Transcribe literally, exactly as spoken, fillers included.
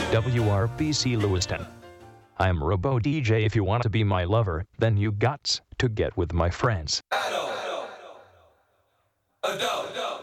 W R B C Lewiston. I'm Robo D J. If you want to be my lover, then you got to get with my friends.